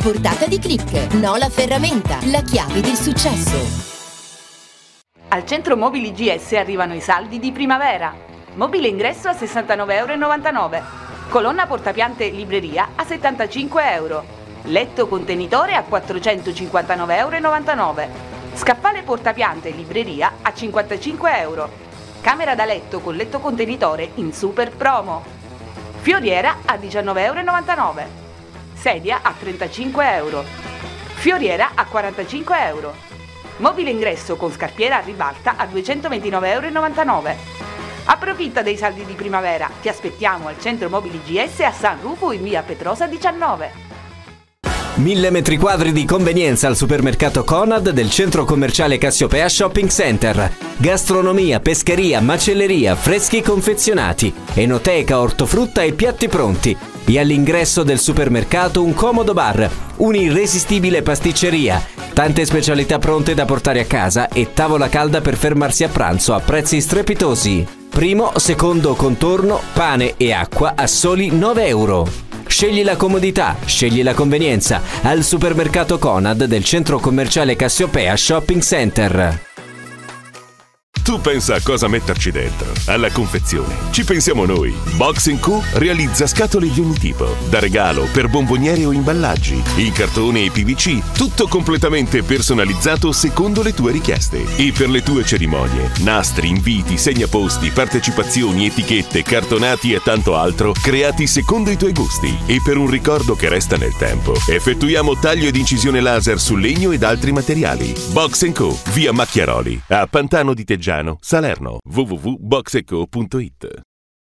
portata di click. Nola Ferramenta, la chiave del successo. Al centro mobili GS arrivano i saldi di primavera. Mobile ingresso a 69,99 €. Colonna portapiante libreria a 75 €. Letto contenitore a 459,99 €. Scaffale portapiante libreria a 55 €. Camera da letto con letto contenitore in super promo. Fioriera a 19,99 €. Sedia a 35 €. Fioriera a 45 €. Mobile ingresso con scarpiera a ribalta a 229,99 €. Approfitta dei saldi di primavera. Ti aspettiamo al centro mobili GS a San Rufo in via Petrosa 19. 1000 metri quadri di convenienza al supermercato Conad del centro commerciale Cassiopea Shopping Center. Gastronomia, pescheria, macelleria, freschi confezionati, enoteca, ortofrutta e piatti pronti. E all'ingresso del supermercato un comodo bar, un'irresistibile pasticceria, tante specialità pronte da portare a casa e tavola calda per fermarsi a pranzo a prezzi strepitosi. Primo, secondo contorno, pane e acqua a soli 9 €. Scegli la comodità, scegli la convenienza al supermercato Conad del centro commerciale Cassiopea Shopping Center. Tu pensa a cosa metterci dentro. Alla confezione ci pensiamo noi. Box & Co realizza scatole di ogni tipo, da regalo, per bomboniere o imballaggi, in cartone e PVC, tutto completamente personalizzato secondo le tue richieste. E per le tue cerimonie, nastri, inviti, segnaposti, partecipazioni, etichette, cartonati e tanto altro, creati secondo i tuoi gusti. E per un ricordo che resta nel tempo, effettuiamo taglio ed incisione laser su legno ed altri materiali. Box & Co, via Macchiaroli, a Pantano di Teggiano, Salerno. www.boxeco.it.